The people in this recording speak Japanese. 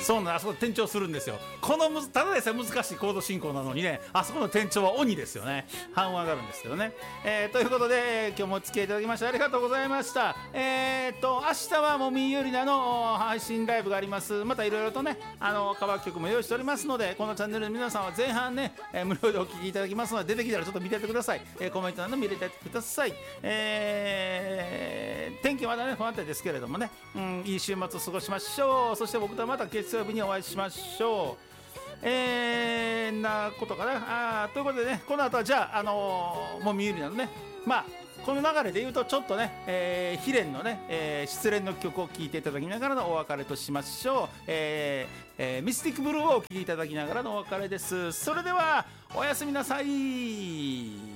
そうなん、あそこ転調するんですよ。このただでさえ難しいコード進行なのにね、あそこの転調は鬼ですよね。半音上がるんですけどね。ということで、今日もお付き合いいただきましてありがとうございました。明日はもみゆりなの配信ライブがあります。またいろいろとね、カバー曲も用意しておりますので、このチャンネルの皆さんは前半ね、無料でお聴きいただきますので、出てきたらちょっと見ててください。コメント欄で見れてください。天気はまだね不安定ですけれどもね、いい週末を過ごしましょう。そして僕とはまた月曜日にお会いしましょう。なことかな。ということでね、この後はじゃあ、もみゆりなのね、まあこの流れで言うとちょっとね、悲恋のね、失恋の曲を聴いていただきながらのお別れとしましょう。ミスティックブルーをお聴きいただきながらのお別れです。それではおやすみなさい。